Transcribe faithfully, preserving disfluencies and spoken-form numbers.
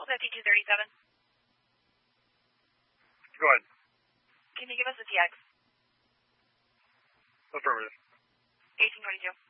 fifty-two thirty-seven. Go ahead. Can you give us a T X? Affirmative. eighteen twenty-two.